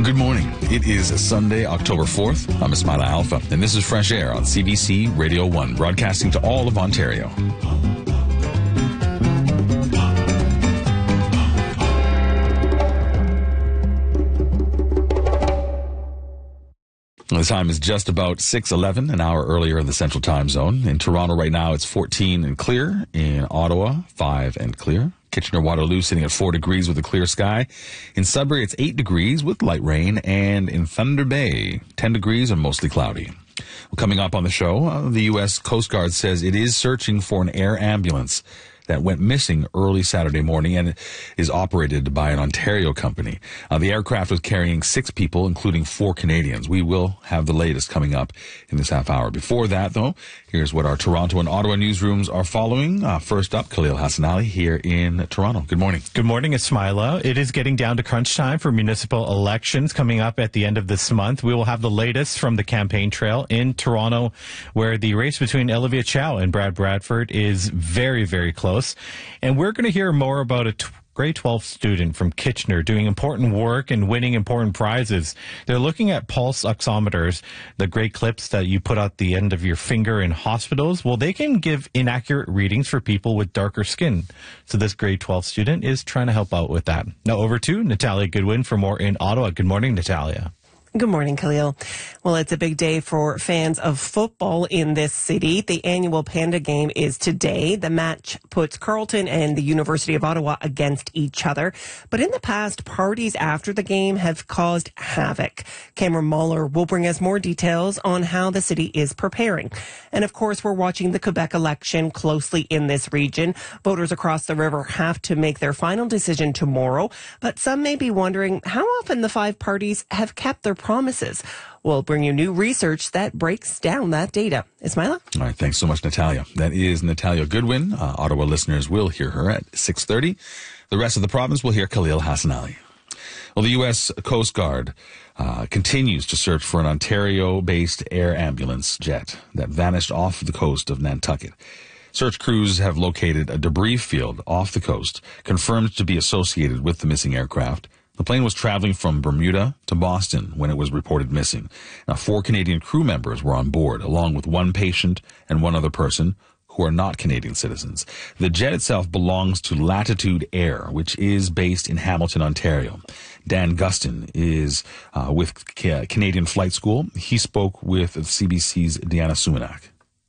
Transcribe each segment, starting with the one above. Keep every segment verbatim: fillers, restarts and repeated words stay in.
Well, good morning. It is Sunday, October fourth. I'm Ismaila Alfa, and this is Fresh Air on C B C Radio one, broadcasting to all of Ontario. The time is just about six eleven, an hour earlier in the Central Time Zone. In Toronto right now, it's fourteen and clear. In Ottawa, five and clear. Kitchener-Waterloo sitting at four degrees with a clear sky. In Sudbury, it's eight degrees with light rain. And in Thunder Bay, ten degrees and mostly cloudy. Well, coming up on the show, uh, the U S Coast Guard says it is searching for an air ambulance that went missing early Saturday morning and is operated by an Ontario company. Uh, the aircraft was carrying six people, including four Canadians. We will have the latest coming up in this half hour. Before that, though, here's what our Toronto and Ottawa newsrooms are following. Uh, first up, Khalil Hassanali here in Toronto. Good morning. Good morning, Ismaila. It is getting down to crunch time for municipal elections coming up at the end of this month. We will have the latest from the campaign trail in Toronto, where the race between Olivia Chow and Brad Bradford is very, very close. And we're going to hear more about a t- grade twelve student from Kitchener doing important work and winning important prizes. They're looking at pulse oximeters, the gray clips that you put at the end of your finger in hospitals. Well, they can give inaccurate readings for people with darker skin. So this grade twelve student is trying to help out with that. Now over to Natalia Goodwin for more in Ottawa. Good morning, Natalia. Good morning, Khalil. Well, it's a big day for fans of football in this city. The annual Panda Game is today. The match puts Carleton and the University of Ottawa against each other. But in the past, parties after the game have caused havoc. Cameron Mahler will bring us more details on how the city is preparing. And of course, we're watching the Quebec election closely in this region. Voters across the river have to make their final decision tomorrow. But some may be wondering how often the five parties have kept their promises. We'll bring you new research that breaks down that data. Ismaila? All right, thanks so much, Natalia. That is Natalia Goodwin. Uh, Ottawa listeners will hear her at six thirty. The rest of the province will hear Khalil Hassanali. Well, the U S Coast Guard uh, continues to search for an Ontario-based air ambulance jet that vanished off the coast of Nantucket. Search crews have located a debris field off the coast, confirmed to be associated with the missing aircraft. The plane was traveling from Bermuda to Boston when it was reported missing. Now, four Canadian crew members were on board, along with one patient and one other person who are not Canadian citizens. The jet itself belongs to Latitude Air, which is based in Hamilton, Ontario. Dan Gustin is uh, with C- Canadian Flight School. He spoke with C B C's Deanna Sumanak.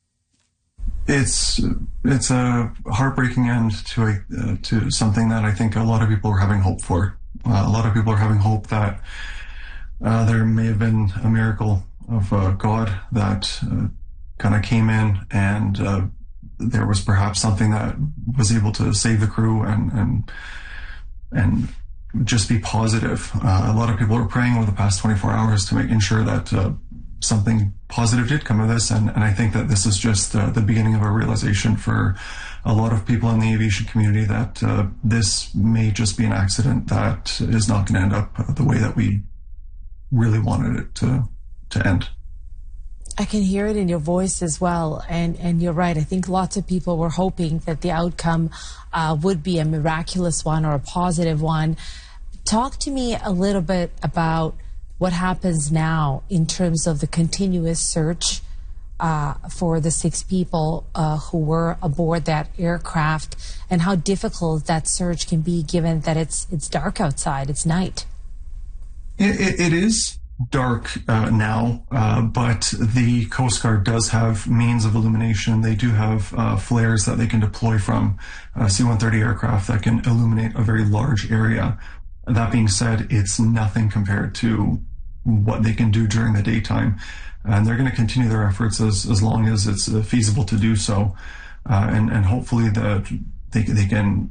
It's it's a heartbreaking end to a, uh, to something that I think a lot of people were having hope for. Uh, a lot of people are having hope that uh, there may have been a miracle of uh, God that uh, kind of came in, and uh, there was perhaps something that was able to save the crew and and and just be positive. Uh, a lot of people were praying over the past twenty-four hours to make sure that uh, something positive did come of this, and, and I think that this is just uh, the beginning of a realization for a lot of people in the aviation community that uh, this may just be an accident that is not going to end up uh, the way that we really wanted it to to end. I can hear it in your voice as well, and, and you're right. I think lots of people were hoping that the outcome uh, would be a miraculous one or a positive one. Talk to me a little bit about what happens now in terms of the continuous search uh, for the six people uh, who were aboard that aircraft, and how difficult that search can be given that it's it's dark outside, it's night. It, it, it is dark uh, now, uh, but the Coast Guard does have means of illumination. They do have uh, flares that they can deploy from uh, C one thirty aircraft that can illuminate a very large area. That being said, it's nothing compared to what they can do during the daytime. And they're going to continue their efforts as, as long as it's uh, feasible to do so. Uh, and, and hopefully the, they, they can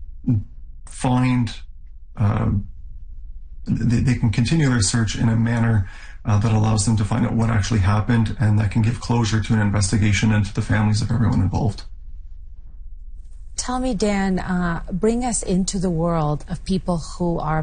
find, uh, they, they can continue their search in a manner uh, that allows them to find out what actually happened, and that can give closure to an investigation and to the families of everyone involved. Tell me, Dan, uh, bring us into the world of people who are